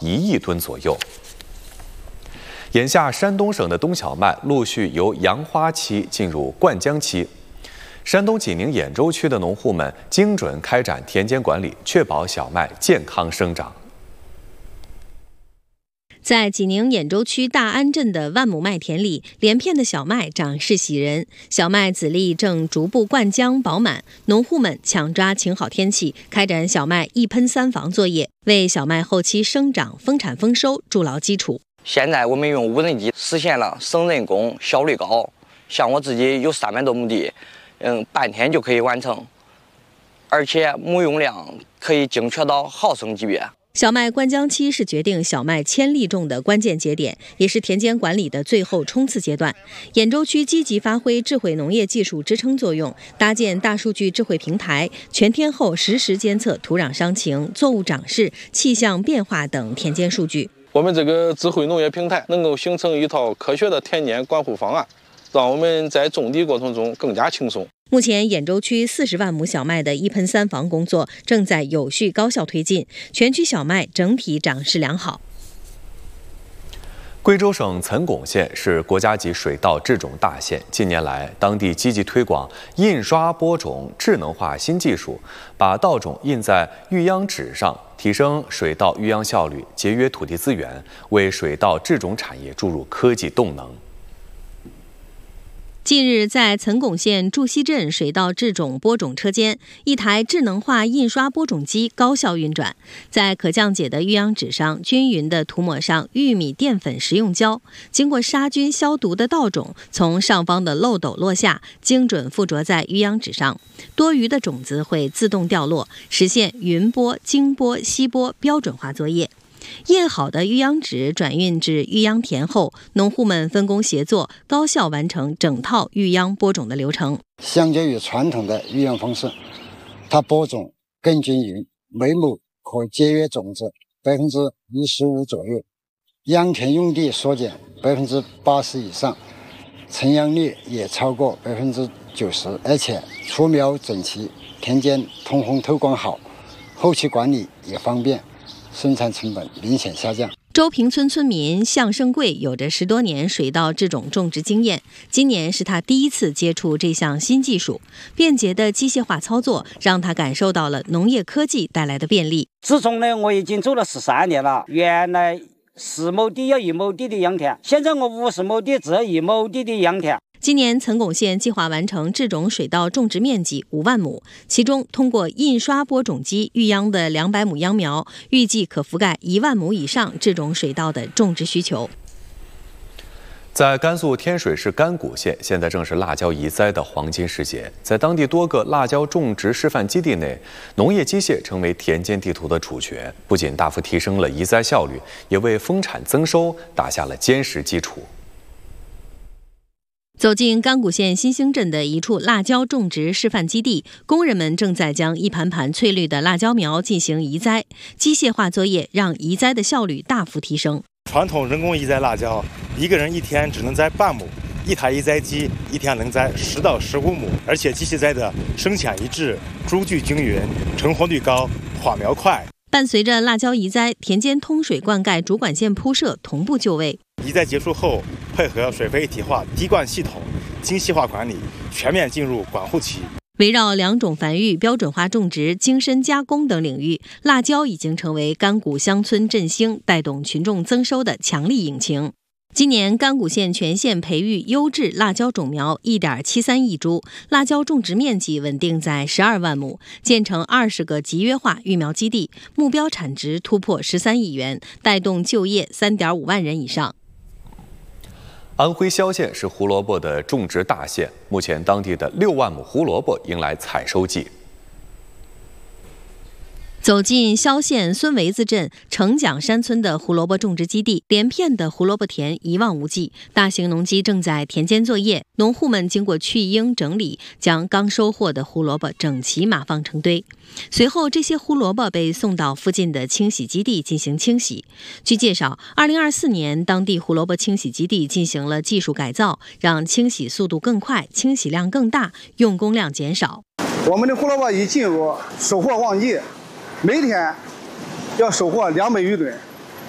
1亿吨左右。眼下，山东省的冬小麦陆续由扬花期进入灌浆期。山东济宁兖州区的农户们精准开展田间管理，确保小麦健康生长。 在济宁兖州区大安镇的万亩麦田里，连片的小麦长势喜人，小麦籽粒正逐步灌浆饱满。农户们抢抓晴好天气，开展小麦一喷三防作业，为小麦后期生长、丰产丰收筑牢基础。 现在我们用无人机实现了省人工、效率高。像我自己有300多亩地，半天就可以完成，而且亩用量可以精确到毫升级别。 小麦灌浆期是决定小麦千粒重的关键节点，也是田间管理的最后冲刺阶段。兖州区积极发挥智慧农业技术支撑作用，搭建大数据智慧平台，全天候实时监测土壤伤情、作物长势、气象变化等田间数据。 我们这个智慧农业平台能够形成一套科学的田间管护方案，让我们在种地过程中更加轻松。 目前，兖州区40万亩小麦的一喷三防工作正在有序高效推进，全区小麦整体长势良好。 贵州省岑巩县是国家级水稻制种大县，近年来，当地积极推广印刷播种智能化新技术，把稻种印在育秧纸上，提升水稻育秧效率，节约土地资源，为水稻制种产业注入科技动能。 近日，在岑巩县祝溪镇水稻制种播种车间，一台智能化印刷播种机高效运转，在可降解的育秧纸上均匀地涂抹上玉米淀粉食用胶，经过杀菌消毒的稻种从上方的漏斗落下，精准附着在育秧纸上，多余的种子会自动掉落，实现匀播、精播、稀播标准化作业。印好的育秧纸转运至育秧田后，农户们分工协作，高效完成整套育秧播种的流程。 相较于传统的育秧方式，它播种更均匀，每亩可节约种子15%左右，秧田用地缩减80%以上，成秧率也超过90%，而且出苗整齐，田间通风透光好，后期管理也方便，生产成本明显下降。 周平村村民向生贵有着10多年水稻制种种植经验，今年是他第一次接触这项新技术。便捷的机械化操作让他感受到了农业科技带来的便利。 自从呢，我已经做了13年了。原来10亩地要1亩地的秧田，现在我50亩地只要1亩地的秧田。 今年岑巩县计划完成制种水稻种植面积5万亩，其中通过印刷播种机育秧的200亩秧苗，预计可覆盖1万亩以上制种水稻的种植需求。 在甘肃天水市甘谷县，现在正是辣椒移栽的黄金时节。在当地多个辣椒种植示范基地内，农业机械成为田间地图的主角，不仅大幅提升了移栽效率，也为丰产增收打下了坚实基础。 走进甘谷县新兴镇的一处辣椒种植示范基地，工人们正在将一盘盘翠绿的辣椒苗进行移栽，机械化作业让移栽的效率大幅提升。 传统人工移栽辣椒，一个人一天只能栽半亩，一台移栽机一天能栽10到15亩，而且机器栽的深浅一致，株距均匀，成活率高，化苗快。 伴随着辣椒移栽，田间通水灌溉主管线铺设同步就位。 移栽结束后，配合水肥一体化滴灌系统、精细化管理，全面进入管护期。 围绕2种繁育、标准化种植、精深加工等领域，辣椒已经成为甘谷乡村振兴、带动群众增收的强力引擎。今年甘谷县全县培育优质辣椒种苗1.73亿株，辣椒种植面积稳定在12万亩，建成20个集约化育苗基地，目标产值突破13亿元，带动就业3.5万人以上。 安徽萧县是胡萝卜的种植大县，目前当地的6万亩胡萝卜迎来采收季。 走进萧县孙围子镇城蒋山村的胡萝卜种植基地，连片的胡萝卜田一望无际，大型农机正在田间作业，农户们经过去缨整理，将刚收获的胡萝卜整齐码放成堆。随后，这些胡萝卜被送到附近的清洗基地进行清洗。据介绍，2024年当地胡萝卜清洗基地进行了技术改造，让清洗速度更快，清洗量更大，用工量减少。 我们的胡萝卜已进入收获旺季，每天要收获200余吨。